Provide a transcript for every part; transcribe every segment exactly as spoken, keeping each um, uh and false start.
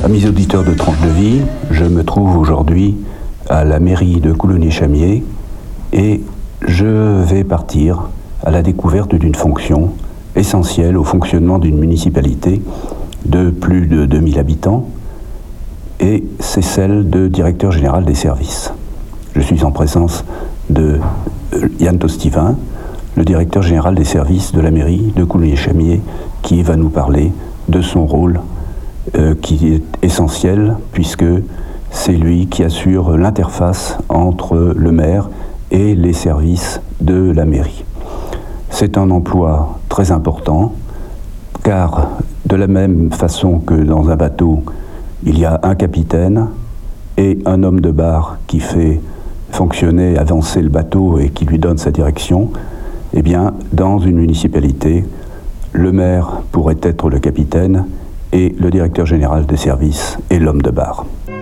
Amis auditeurs de Tranche de Vie, je me trouve aujourd'hui à la mairie de Coulommiers-Chamiers et je vais partir à la découverte d'une fonction essentielle au fonctionnement d'une municipalité de plus de deux mille habitants, et c'est celle de directeur général des services. Je suis en présence de Yann Tostivin, le directeur général des services de la mairie de Coulommiers-Chamiers, qui va nous parler de son rôle euh, qui est essentiel, puisque c'est lui qui assure l'interface entre le maire et les services de la mairie. C'est un emploi très important, car de la même façon que dans un bateau, il y a un capitaine et un homme de bar qui fait fonctionner, avancer le bateau et qui lui donne sa direction, eh bien, dans une municipalité, le maire pourrait être le capitaine et le directeur général des services est l'homme de bar.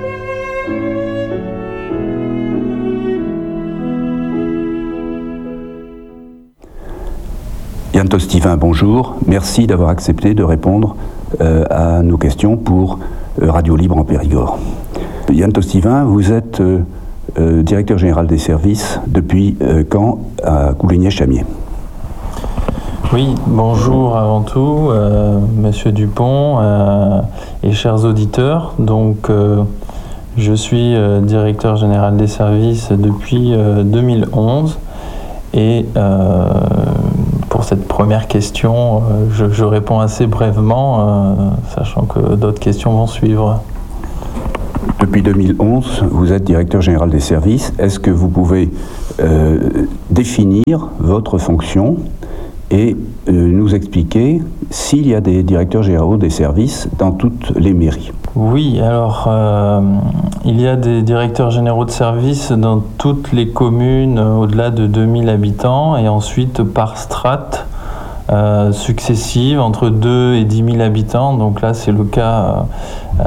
Yann Tostivin, bonjour. Merci d'avoir accepté de répondre euh, à nos questions pour euh, Radio Libre en Périgord. Yann Tostivin, vous êtes euh, euh, directeur général des services depuis euh, quand à Coulommiers-Chamiers? Oui, bonjour avant tout, euh, Monsieur Dupont euh, et chers auditeurs. Donc, euh, je suis euh, directeur général des services depuis euh, deux mille onze et euh, pour cette première question, euh, je, je réponds assez brièvement, euh, sachant que d'autres questions vont suivre. Depuis deux mille onze, vous êtes directeur général des services. Est-ce que vous pouvez euh, définir votre fonction et euh, nous expliquer s'il y a des directeurs généraux des services dans toutes les mairies? Oui, alors euh, il y a des directeurs généraux de services dans toutes les communes au-delà de deux mille habitants et ensuite par strates euh, successives entre deux et dix mille habitants. Donc là, c'est le cas euh,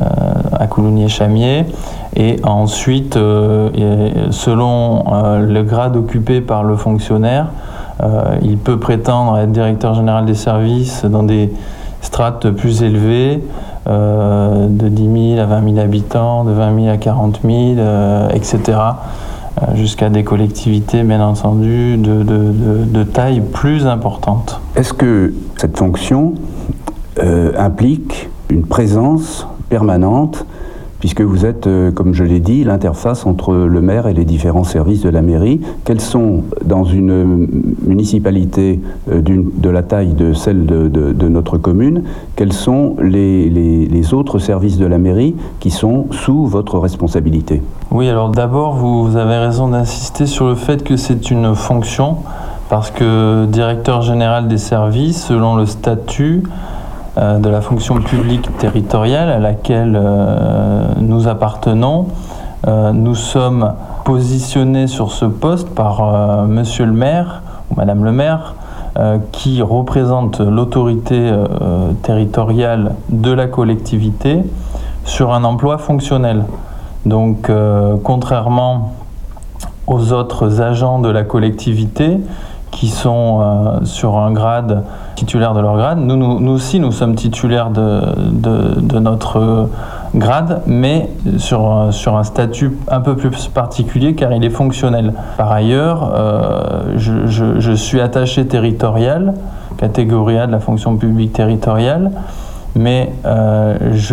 à Coulommiers-Chamiers. Et ensuite, euh, et selon euh, le grade occupé par le fonctionnaire, euh, il peut prétendre être directeur général des services dans des strates plus élevées, euh, de dix mille à vingt mille habitants, de vingt mille à quarante mille, euh, et cetera, euh, jusqu'à des collectivités, bien entendu, de, de, de, de taille plus importante. Est-ce que cette fonction euh, implique une présence permanente, puisque vous êtes, euh, comme je l'ai dit, l'interface entre le maire et les différents services de la mairie? Quels sont, dans une municipalité euh, d'une, de la taille de celle de, de, de notre commune, quels sont les, les, les autres services de la mairie qui sont sous votre responsabilité? Oui, alors d'abord, vous, vous avez raison d'insister sur le fait que c'est une fonction, parce que directeur général des services, selon le statut de la fonction publique territoriale à laquelle euh, nous appartenons, euh, nous sommes positionnés sur ce poste par euh, monsieur le maire ou madame le maire euh, qui représente l'autorité euh, territoriale de la collectivité sur un emploi fonctionnel. Donc euh, contrairement aux autres agents de la collectivité qui sont euh, sur un grade titulaire de leur grade. Nous, nous, nous aussi, nous sommes titulaires de, de, de notre grade, mais sur, sur un statut un peu plus particulier car il est fonctionnel. Par ailleurs, euh, je, je, je suis attaché territorial, catégorie A de la fonction publique territoriale, mais euh,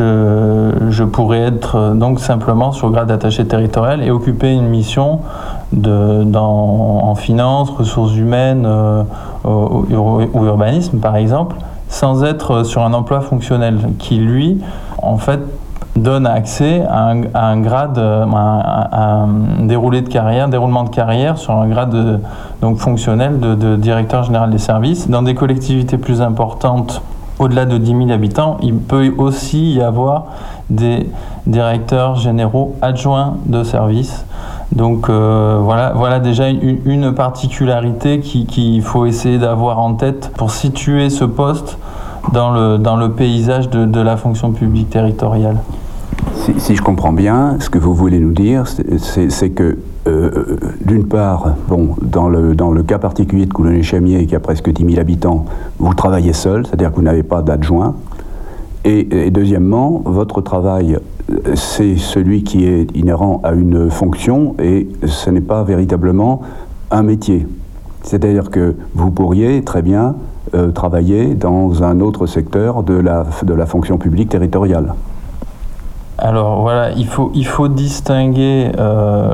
je, je pourrais être donc simplement sur grade d'attaché territorial et occuper une mission de, dans, en finance, ressources humaines euh, ou, ou urbanisme par exemple, sans être sur un emploi fonctionnel qui lui, en fait, donne accès à un, à un grade, à un, à un déroulé de carrière, déroulement de carrière sur un grade de, donc fonctionnel de, de directeur général des services. Dans des collectivités plus importantes, au-delà de dix mille habitants, il peut aussi y avoir des directeurs généraux adjoints de service. Donc euh, voilà, voilà déjà une, une particularité qu'il qui faut essayer d'avoir en tête pour situer ce poste dans le, dans le paysage de, de la fonction publique territoriale. Si, si je comprends bien, ce que vous voulez nous dire, c'est, c'est, c'est que, euh, d'une part, bon, dans le, dans le cas particulier de Coulommiers-Chamiers, qui a presque dix mille habitants, vous travaillez seul, c'est-à-dire que vous n'avez pas d'adjoint. Et, et deuxièmement, votre travail, c'est celui qui est inhérent à une fonction et ce n'est pas véritablement un métier. C'est-à-dire que vous pourriez très bien euh, travailler dans un autre secteur de la, de la fonction publique territoriale. Alors voilà, il faut, il faut distinguer euh,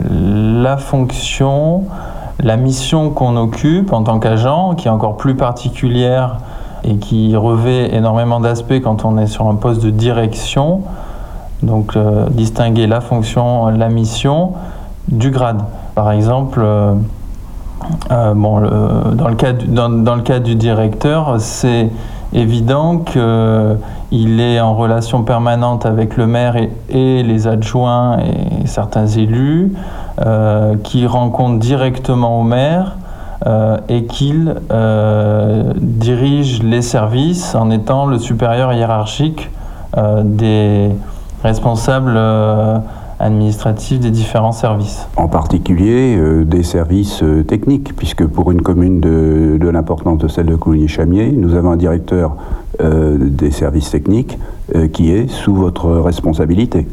la fonction, la mission qu'on occupe en tant qu'agent, qui est encore plus particulière et qui revêt énormément d'aspects quand on est sur un poste de direction. Donc euh, distinguer la fonction, la mission du grade. Par exemple, euh, euh, bon, le, dans, le cas du, dans, dans le cas du directeur, c'est évident qu'il est en relation permanente avec le maire et, et les adjoints et certains élus, euh, qui rencontrent directement au maire euh, et qu'il euh, dirige les services en étant le supérieur hiérarchique euh, des responsables euh, administratifs des différents services. En particulier euh, des services euh, techniques, puisque pour une commune de, de l'importance de celle de Coulommiers-Chamiers, nous avons un directeur euh, des services techniques euh, qui est sous votre responsabilité.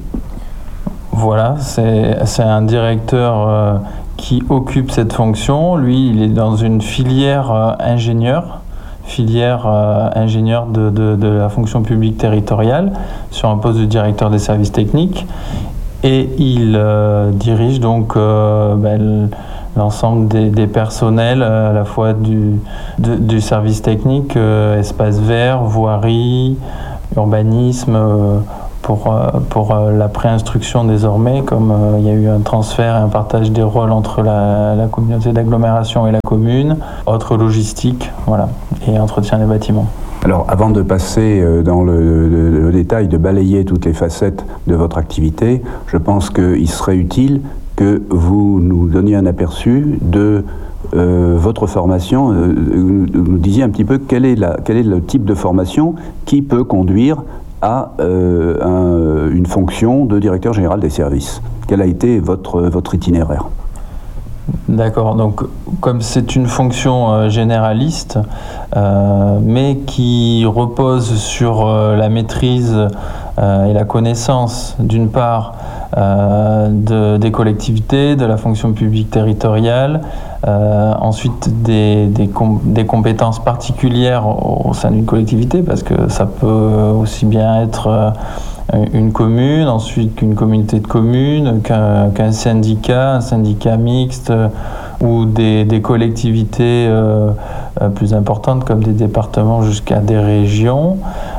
Voilà, c'est, c'est un directeur euh, qui occupe cette fonction. Lui, il est dans une filière euh, ingénieur, filière euh, ingénieur de, de, de la fonction publique territoriale, sur un poste de directeur des services techniques. Et il euh, dirige donc euh, ben, l'ensemble des, des personnels, euh, à la fois du, de, du service technique, euh, espace vert, voirie, urbanisme, euh, pour, euh, pour euh, la préinstruction désormais, comme euh, il y a eu un transfert et un partage des rôles entre la, la communauté d'agglomération et la commune, autre logistique, voilà, et entretien des bâtiments. Alors, avant de passer dans le, le, le détail, de balayer toutes les facettes de votre activité, je pense qu'il serait utile que vous nous donniez un aperçu de euh, votre formation. Euh, vous nous disiez un petit peu quel est, la, quel est le type de formation qui peut conduire à euh, un, une fonction de directeur général des services. Quel a été votre, votre itinéraire ? D'accord, donc comme c'est une fonction euh, généraliste, euh, mais qui repose sur euh, la maîtrise euh, et la connaissance d'une part euh, de, des collectivités, de la fonction publique territoriale, euh, ensuite des, des, com- des compétences particulières au, au sein d'une collectivité, parce que ça peut aussi bien être euh, une commune, ensuite qu'une communauté de communes, qu'un, qu'un syndicat, un syndicat mixte euh, ou des, des collectivités euh, euh, plus importantes comme des départements jusqu'à des régions.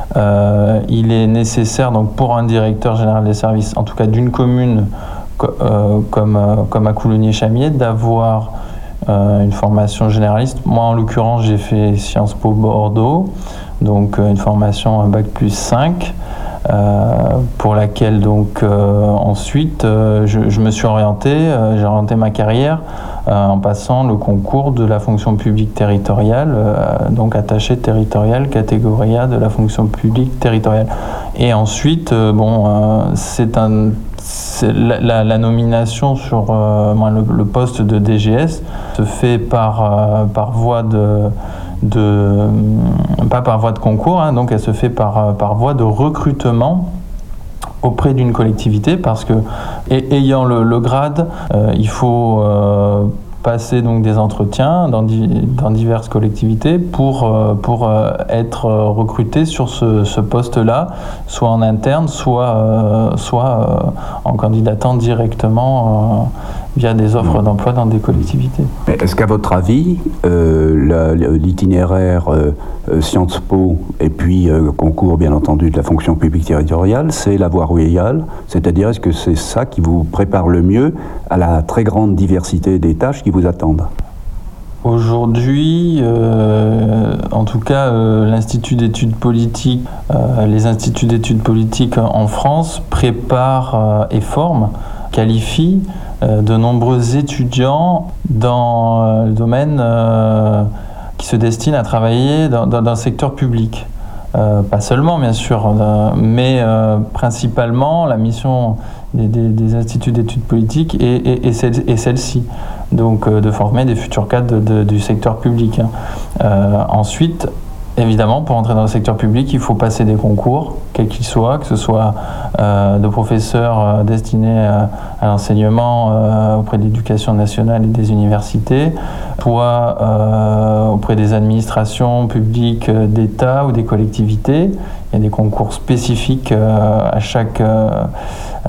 Euh, il est nécessaire donc pour un directeur général des services, en tout cas d'une commune co- euh, comme, euh, comme à Coulommiers-Chamiers, d'avoir euh, une formation généraliste. Moi en l'occurrence j'ai fait Sciences Po Bordeaux, donc euh, une formation un bac plus cinq. Euh, pour laquelle donc euh, ensuite euh, je, je me suis orienté, euh, j'ai orienté ma carrière euh, en passant le concours de la fonction publique territoriale, euh, donc attaché territorial catégorie A de la fonction publique territoriale. Et ensuite, euh, bon, euh, c'est un, c'est la, la, la nomination sur euh, moi, le, le poste de D G S se fait par, euh, par voie de De, pas par voie de concours, hein, donc elle se fait par, par voie de recrutement auprès d'une collectivité, parce que et, ayant le, le grade, euh, il faut euh, passer donc des entretiens dans, di, dans diverses collectivités pour, euh, pour euh, être recruté sur ce, ce poste-là, soit en interne, soit, euh, soit euh, en candidatant directement euh, via des offres mmh. d'emploi dans des collectivités. Mais est-ce qu'à votre avis, euh, la, l'itinéraire euh, Sciences Po et puis euh, concours bien entendu de la fonction publique territoriale, c'est la voie royale ? C'est-à-dire, est-ce que c'est ça qui vous prépare le mieux à la très grande diversité des tâches qui vous attendent ? Aujourd'hui, euh, en tout cas, euh, l'Institut d'études politiques, euh, les instituts d'études politiques en France préparent euh, et forment, qualifient euh, de nombreux étudiants dans euh, le domaine euh, qui se destinent à travailler dans, dans, dans le secteur public. Euh, pas seulement, bien sûr, euh, mais euh, principalement la mission des, des, des instituts d'études politiques est, est, est, celle, est celle-ci, donc euh, de former des futurs cadres de, de, du secteur public. Hein. Euh, ensuite, Évidemment, pour entrer dans le secteur public, il faut passer des concours, quels qu'ils soient, que ce soit euh, de professeurs euh, destinés à, à l'enseignement euh, auprès de l'éducation nationale et des universités, soit euh, auprès des administrations publiques euh, d'État ou des collectivités. Il y a des concours spécifiques euh, à chaque euh, euh,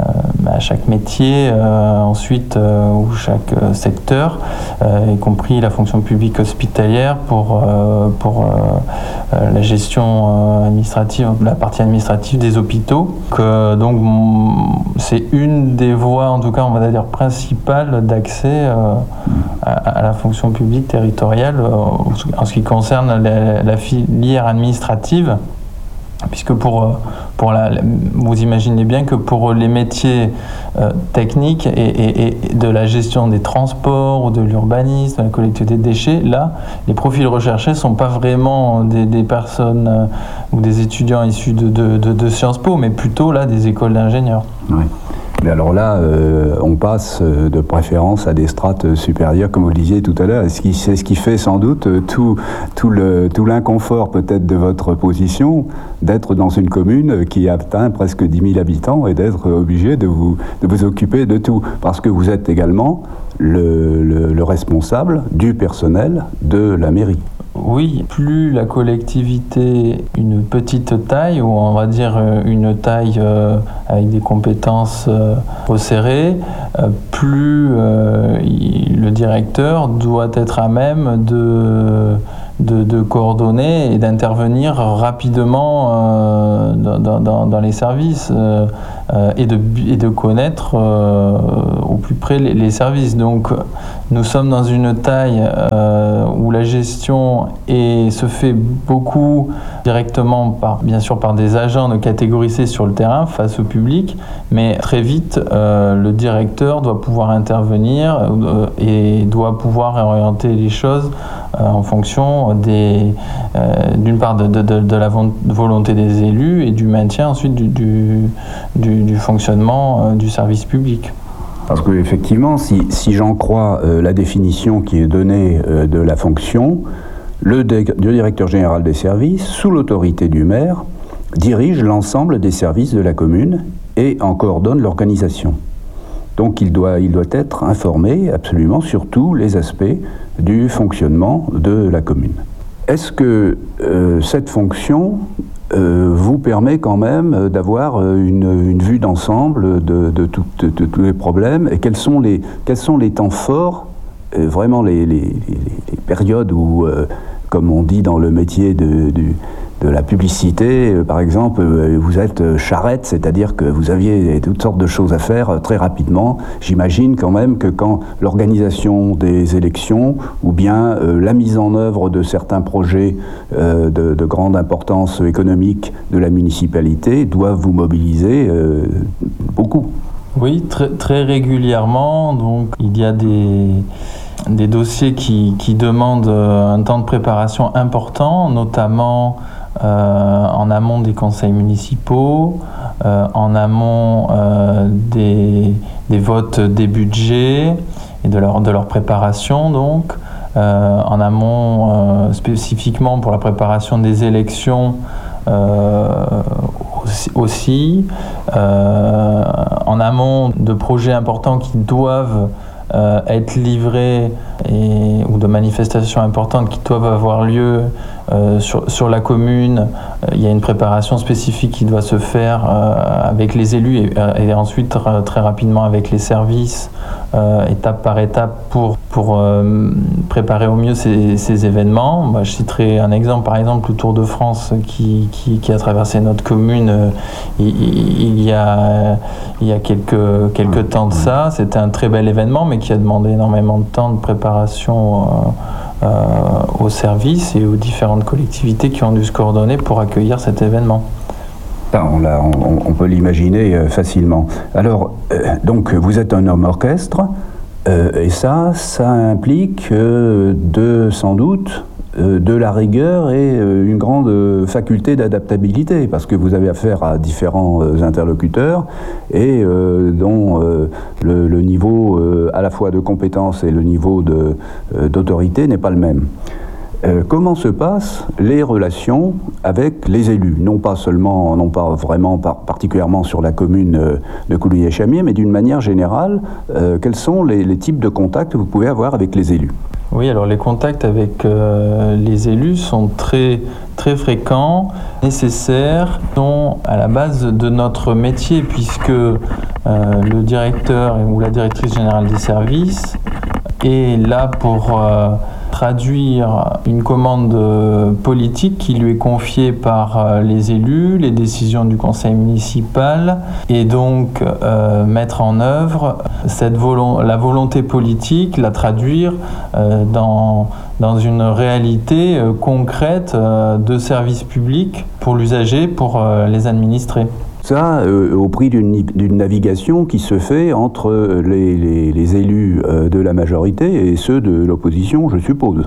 à chaque métier, euh, ensuite euh, ou chaque euh, secteur, euh, y compris la fonction publique hospitalière pour euh, pour euh, euh, la gestion euh, administrative, la partie administrative des hôpitaux. Que, donc c'est une des voies, en tout cas on va dire principales d'accès euh, à, à la fonction publique territoriale euh, en ce qui concerne la, la filière administrative. Puisque pour, pour la, vous imaginez bien que pour les métiers euh, techniques et, et, et de la gestion des transports ou de l'urbanisme, de la collecte des déchets, là, les profils recherchés ne sont pas vraiment des, des personnes euh, ou des étudiants issus de, de, de, de Sciences Po, mais plutôt là des écoles d'ingénieurs. Oui. Mais alors là, euh, on passe de préférence à des strates supérieures, comme vous le disiez tout à l'heure. C'est ce qui fait sans doute tout, tout, le, tout l'inconfort peut-être de votre position, d'être dans une commune qui atteint presque dix mille habitants et d'être obligé de vous, de vous occuper de tout. Parce que vous êtes également le, le, le responsable du personnel de la mairie. Oui, plus la collectivité une petite taille, ou on va dire une taille euh, avec des compétences euh, resserrées, euh, plus euh, il, le directeur doit être à même de, de, de coordonner et d'intervenir rapidement euh, dans, dans, dans les services euh, euh, et, de, et de connaître euh, au plus près les, les services. Donc nous sommes dans une taille euh, où la gestion est, se fait beaucoup directement, par, bien sûr par des agents de catégorie C sur le terrain face au public, mais très vite euh, le directeur doit pouvoir intervenir euh, et doit pouvoir orienter les choses euh, en fonction des, euh, d'une part de, de, de la volonté des élus et du maintien ensuite du, du, du, du fonctionnement euh, du service public. Parce qu'effectivement, si, si j'en crois euh, la définition qui est donnée euh, de la fonction, le, dé- le directeur général des services, sous l'autorité du maire, dirige l'ensemble des services de la commune et en coordonne l'organisation. Donc il doit, il doit être informé absolument sur tous les aspects du fonctionnement de la commune. Est-ce que euh, cette fonction Euh, vous permet quand même d'avoir une, une vue d'ensemble de, de, tout, de, de tous les problèmes, et quels sont les, quels sont les temps forts, euh, vraiment les, les, les, les périodes où, euh, comme on dit dans le métier de, de, de la publicité, euh, par exemple, euh, vous êtes charrette, c'est-à-dire que vous aviez toutes sortes de choses à faire euh, très rapidement. J'imagine quand même que quand l'organisation des élections ou bien euh, la mise en œuvre de certains projets euh, de, de grande importance économique de la municipalité doivent vous mobiliser euh, beaucoup. Oui, très, très régulièrement. Donc, il y a des, des dossiers qui, qui demandent un temps de préparation important, notamment euh, en amont des conseils municipaux, euh, en amont euh, des, des votes des budgets et de leur, de leur préparation, donc. Euh, en amont, euh, spécifiquement pour la préparation des élections, euh, aussi, aussi euh, en amont de projets importants qui doivent euh, être livrés et, ou de manifestations importantes qui doivent avoir lieu euh, sur, sur la commune. Euh, il y a une préparation spécifique qui doit se faire euh, avec les élus et, et ensuite euh, très rapidement avec les services, euh, étape par étape, pour, pour euh, préparer au mieux ces, ces événements. Moi, je citerai un exemple, par exemple le Tour de France qui, qui, qui a traversé notre commune euh, il, il, y a, il y a quelques, quelques temps de ça. C'était un très bel événement, mais qui a demandé énormément de temps de préparation euh, euh, aux services et aux différentes collectivités qui ont dû se coordonner pour accueillir cet événement. On, on, on peut l'imaginer euh, facilement. Alors, euh, donc, vous êtes un homme orchestre, euh, et ça, ça implique euh, de, sans doute euh, de la rigueur et euh, une grande euh, faculté d'adaptabilité, parce que vous avez affaire à différents euh, interlocuteurs et euh, dont euh, le, le niveau euh, à la fois de compétence et le niveau de, euh, d'autorité n'est pas le même. Euh, comment se passent les relations avec les élus? Non pas seulement, non pas vraiment par, particulièrement sur la commune euh, de Coulonges-Chamiers, mais d'une manière générale, euh, quels sont les, les types de contacts que vous pouvez avoir avec les élus? Oui, alors les contacts avec euh, les élus sont très, très fréquents, nécessaires, sont à la base de notre métier, puisque euh, le directeur ou la directrice générale des services est là pour euh, traduire une commande politique qui lui est confiée par les élus, les décisions du conseil municipal, et donc euh, mettre en œuvre cette volo- la volonté politique, la traduire euh, dans, dans une réalité euh, concrète euh, de service public pour l'usager, pour euh, les administrés. Ça, euh, au prix d'une, d'une navigation qui se fait entre les, les, les élus euh, de la majorité et ceux de l'opposition, je suppose.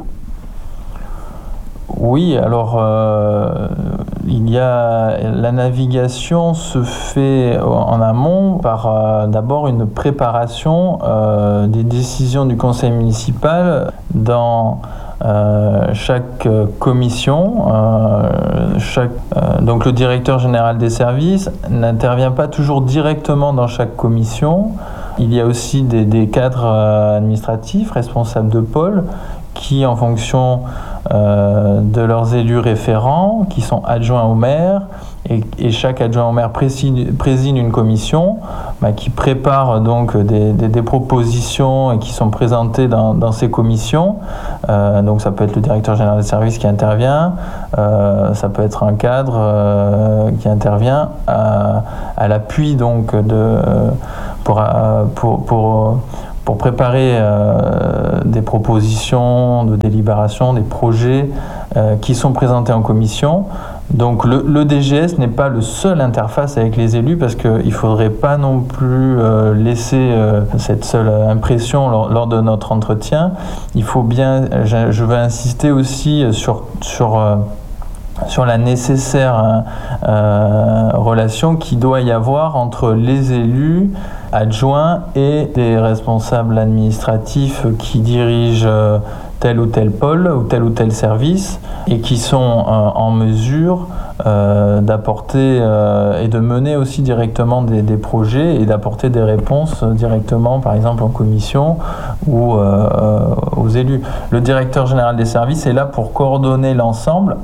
Oui, alors euh, il y a la navigation se fait en amont par euh, d'abord une préparation euh, des décisions du conseil municipal dans Euh, chaque commission, euh, chaque, euh, donc le directeur général des services n'intervient pas toujours directement dans chaque commission. Il y a aussi des, des cadres administratifs, responsables de pôle, qui, en fonction euh, de leurs élus référents, qui sont adjoints au maire, et, et chaque adjoint au maire préside, préside une commission bah, qui prépare donc des, des, des propositions et qui sont présentées dans, dans ces commissions. Euh, donc ça peut être le directeur général des services qui intervient, euh, ça peut être un cadre euh, qui intervient à, à l'appui donc de pour pour pour pour préparer euh, des propositions de délibération, des projets euh, qui sont présentés en commission. Donc le, le D G S n'est pas le seul interface avec les élus, parce qu'il ne faudrait pas non plus euh, laisser euh, cette seule impression lors, lors de notre entretien. Il faut bien, je, je veux insister aussi sur, sur, euh, sur la nécessaire euh, relation qu'il doit y avoir entre les élus adjoints et des responsables administratifs qui dirigent euh, tel ou tel pôle ou tel ou tel service et qui sont euh, en mesure euh, d'apporter euh, et de mener aussi directement des, des projets et d'apporter des réponses directement, par exemple en commission ou euh, aux élus. Le directeur général des services est là pour coordonner l'ensemble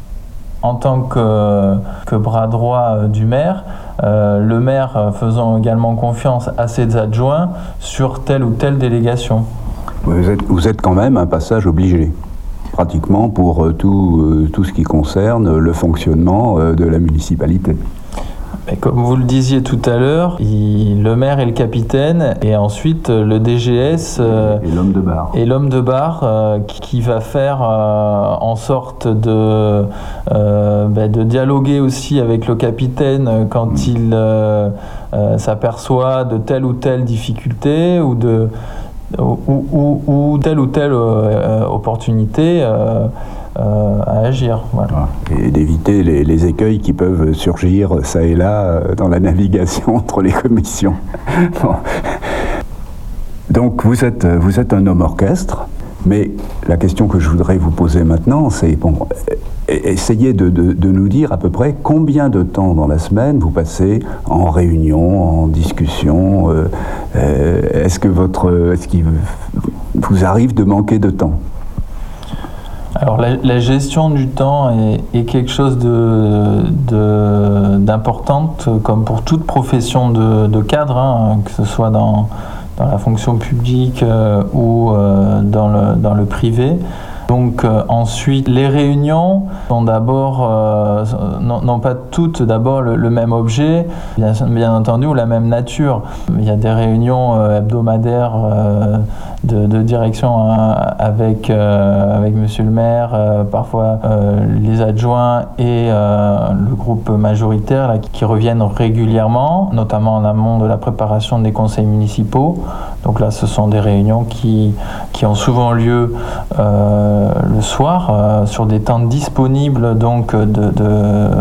en tant que, que bras droit du maire, euh, le maire faisant également confiance à ses adjoints sur telle ou telle délégation. Vous êtes, vous êtes quand même un passage obligé, pratiquement pour tout, euh, tout ce qui concerne le fonctionnement euh, de la municipalité. Mais comme vous le disiez tout à l'heure, il, le maire est le capitaine et ensuite le D G S euh, et l'homme de barre. Et l'homme de barre euh, qui, qui va faire euh, en sorte de, euh, ben, de dialoguer aussi avec le capitaine quand mmh. il euh, euh, s'aperçoit de telle ou telle difficulté ou de ou, ou, ou telle ou telle euh, opportunité euh, euh, à agir. Voilà. Et d'éviter les, les écueils qui peuvent surgir ça et là dans la navigation entre les commissions. Bon. Donc vous êtes, vous êtes un homme orchestre, mais la question que je voudrais vous poser maintenant, c'est bon, essayez de, de, de nous dire à peu près combien de temps dans la semaine vous passez en réunion, en discussion. Euh, euh, est-ce que votre, est-ce qu'il vous arrive de manquer de temps? Alors la, la gestion du temps est, est quelque chose de, de, d'importante, comme pour toute profession de, de cadre, hein, que ce soit dans, dans la fonction publique euh, ou euh, dans, le, dans le privé. Donc euh, ensuite, les réunions sont d'abord, euh, non, non pas toutes d'abord le, le même objet, bien, bien entendu, ou la même nature. Il y a des réunions euh, hebdomadaires euh, de, de direction hein, avec, euh, avec monsieur le maire, euh, parfois euh, les adjoints et euh, le groupe majoritaire là, qui, qui reviennent régulièrement, notamment en amont de la préparation des conseils municipaux. Donc là, ce sont des réunions qui, qui ont souvent lieu euh, le soir, euh, sur des temps disponibles donc de, de,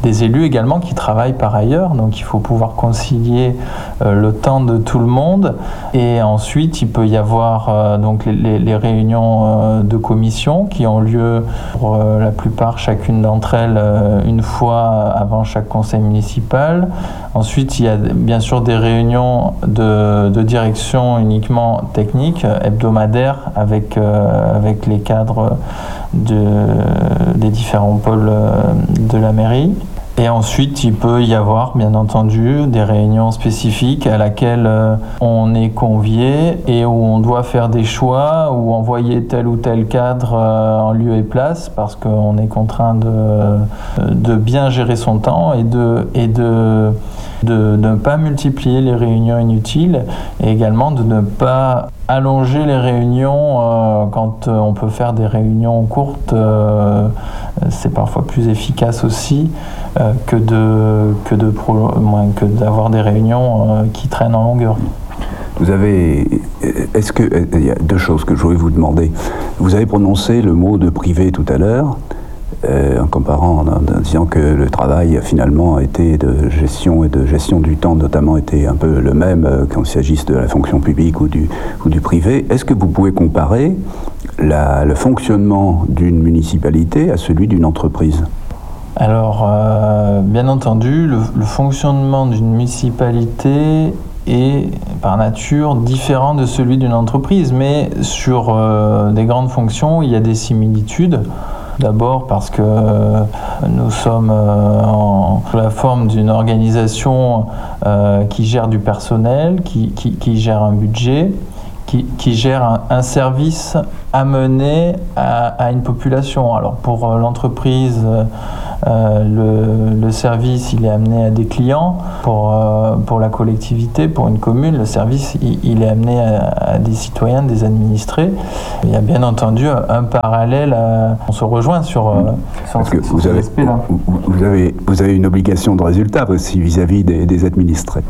des élus également qui travaillent par ailleurs, donc il faut pouvoir concilier euh, le temps de tout le monde. Et ensuite, il peut y avoir euh, donc les, les, les réunions euh, de commission qui ont lieu pour euh, la plupart, chacune d'entre elles, euh, une fois avant chaque conseil municipal. Ensuite, il y a bien sûr des réunions de, de direction uniquement techniques, hebdomadaires, avec, euh, avec les cadres de, des différents pôles de la mairie. Et ensuite, il peut y avoir, bien entendu, des réunions spécifiques à laquelle euh, on est convié et où on doit faire des choix ou envoyer tel ou tel cadre euh, en lieu et place parce qu'on est contraint de, de bien gérer son temps et de, et de, de, de ne pas multiplier les réunions inutiles et également de ne pas allonger les réunions euh, quand euh, on peut faire des réunions courtes. Euh, c'est parfois plus efficace aussi euh, que, de, que, de pro, moins, que d'avoir des réunions euh, qui traînent en longueur. Vous avez, est-ce que, il y a deux choses que je voulais vous demander. Vous avez prononcé le mot de privé tout à l'heure, euh, en comparant, en, en disant que le travail finalement était de gestion et de gestion du temps notamment était un peu le même euh, quand il s'agisse de la fonction publique ou du, ou du privé. Est-ce que vous pouvez comparer la, le fonctionnement d'une municipalité à celui d'une entreprise ? Alors, euh, bien entendu, le, le fonctionnement d'une municipalité est par nature différent de celui d'une entreprise, mais sur euh, des grandes fonctions, il y a des similitudes. D'abord parce que euh, nous sommes euh, en, sous la forme d'une organisation euh, qui gère du personnel, qui, qui, qui gère un budget, qui, qui gère un, un service amené à, à une population. Alors pour euh, l'entreprise, euh, le, le service il est amené à des clients. Pour, euh, pour la collectivité, pour une commune, le service il, il est amené à, à des citoyens, des administrés. Il y a bien entendu un parallèle. À, on se rejoint sur, euh, sur, Parce que sur vous cet avez, aspect-là. Vous, vous, avez, vous avez une obligation de résultat aussi vis-à-vis des, des administrés.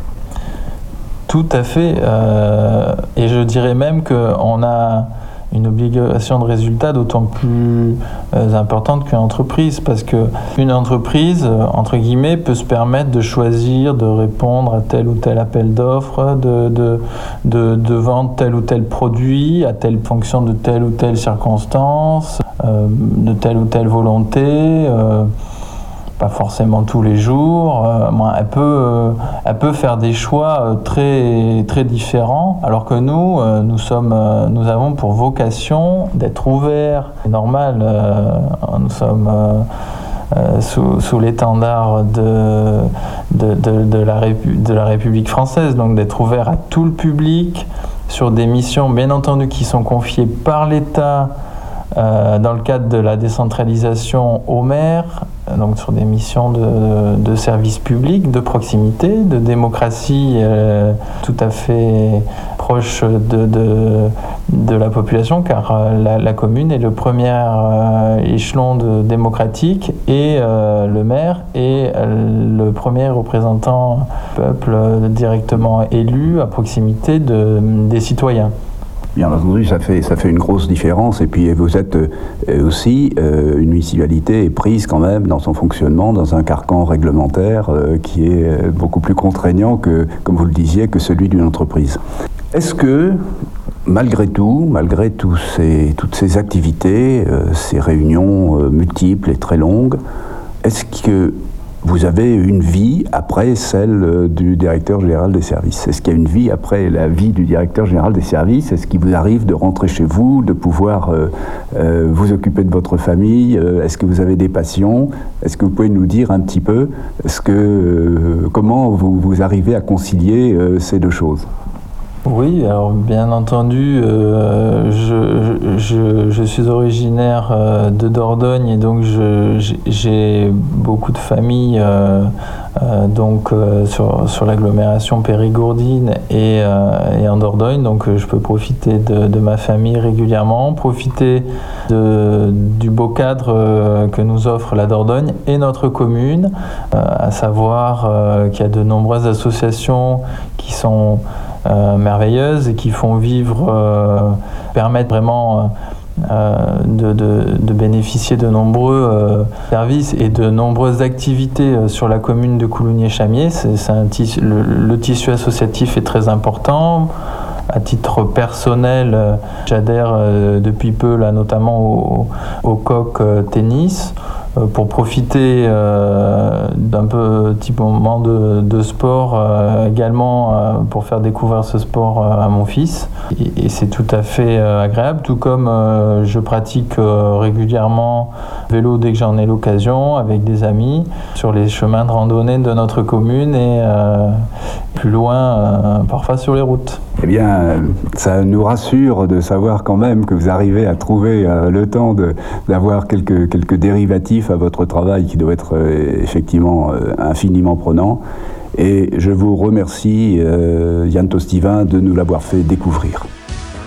Tout à fait. Euh, et je dirais même qu'on a une obligation de résultat d'autant plus euh, importante qu'une entreprise, parce qu'une entreprise, euh, entre guillemets, peut se permettre de choisir de répondre à tel ou tel appel d'offres, de, de, de, de vendre tel ou tel produit à telle fonction de telle ou telle circonstance, euh, de telle ou telle volonté. Euh, pas forcément tous les jours, euh, elle, peut, euh, elle peut faire des choix euh, très, très différents, alors que nous, euh, nous, sommes, euh, nous avons pour vocation d'être ouverts. C'est normal, euh, nous sommes euh, euh, sous, sous l'étendard de, de, de, de, la Répu- de la République française, donc d'être ouverts à tout le public, sur des missions bien entendu qui sont confiées par l'État, Euh, dans le cadre de la décentralisation aux maires, donc sur des missions de, de service public, de proximité, de démocratie euh, tout à fait proche de, de, de la population, car euh, la, la commune est le premier euh, échelon de, démocratique et euh, le maire est euh, le premier représentant du peuple euh, directement élu à proximité de, des citoyens. Bien entendu, ça fait, ça fait une grosse différence. Et puis, vous êtes euh, aussi, euh, une municipalité est prise quand même dans son fonctionnement, dans un carcan réglementaire euh, qui est euh, beaucoup plus contraignant que, comme vous le disiez, que celui d'une entreprise. Est-ce que, malgré tout, malgré tous ces, toutes ces activités, euh, ces réunions euh, multiples et très longues, est-ce que vous avez une vie après celle du directeur général des services? Est-ce qu'il y a une vie après la vie du directeur général des services? Est-ce qu'il vous arrive de rentrer chez vous, de pouvoir euh, euh, vous occuper de votre famille? Est-ce que vous avez des passions? Est-ce que vous pouvez nous dire un petit peu est-ce que, euh, comment vous, vous arrivez à concilier euh, ces deux choses? Oui, alors bien entendu, euh, je, je, je suis originaire euh, de Dordogne et donc je, j'ai beaucoup de familles euh, euh, donc, euh, sur, sur l'agglomération périgourdine et, euh, et en Dordogne, donc euh, je peux profiter de, de ma famille régulièrement, profiter de, du beau cadre euh, que nous offre la Dordogne et notre commune, euh, à savoir euh, qu'il y a de nombreuses associations qui sont Euh, merveilleuses et qui font vivre, euh, permettent vraiment euh, euh, de, de, de bénéficier de nombreux euh, services et de nombreuses activités euh, sur la commune de Coulounier-Chamiers. C'est, c'est un tissu, le, le tissu associatif est très important. À titre personnel, euh, j'adhère euh, depuis peu là, notamment au, au coq euh, tennis euh, pour profiter euh, d'un petit moment de, de sport euh, également euh, pour faire découvrir ce sport euh, à mon fils. Et, et c'est tout à fait euh, agréable, tout comme euh, je pratique euh, régulièrement vélo dès que j'en ai l'occasion avec des amis sur les chemins de randonnée de notre commune et euh, plus loin, euh, parfois sur les routes. Eh bien, ça nous rassure de savoir quand même que vous arrivez à trouver euh, le temps de, d'avoir quelques, quelques dérivatifs à votre travail qui doit être euh, effectivement euh, infiniment prenant. Et je vous remercie, euh, Yann Tostivin, de nous l'avoir fait découvrir.